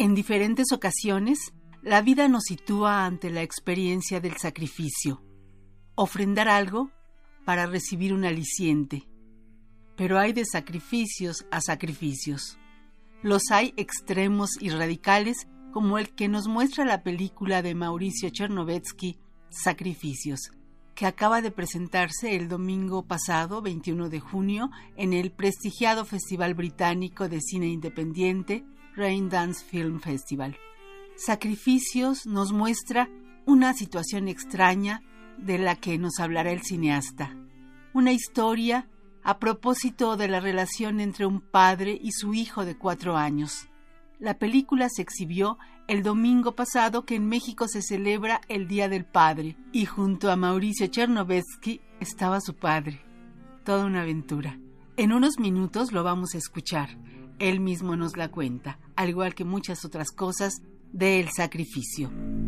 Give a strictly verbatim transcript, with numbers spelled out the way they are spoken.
En diferentes ocasiones, la vida nos sitúa ante la experiencia del sacrificio. Ofrendar algo para recibir un aliciente. Pero hay de sacrificios a sacrificios. Los hay extremos y radicales, como el que nos muestra la película de Mauricio Chernovetsky, Sacrificios, que acaba de presentarse el domingo pasado, veintiuno de junio, en el prestigiado Festival Británico de Cine Independiente, Raindance Film Festival. Sacrificios nos muestra una situación extraña de la que nos hablará el cineasta. Una historia a propósito de la relación entre un padre y su hijo de cuatro años. La película se exhibió el domingo pasado, que en México se celebra el Día del Padre, y junto a Mauricio Chernovetsky estaba su padre. Toda una aventura. En unos minutos lo vamos a escuchar. Él mismo nos la cuenta, al igual que muchas otras cosas de El Sacrificio.